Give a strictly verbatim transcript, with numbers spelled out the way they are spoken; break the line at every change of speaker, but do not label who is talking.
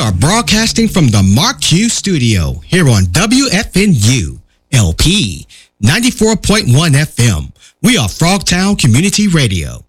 are broadcasting from the Mark Q Studio here on W F N U L P ninety-four point one F M. We are Frogtown Community Radio.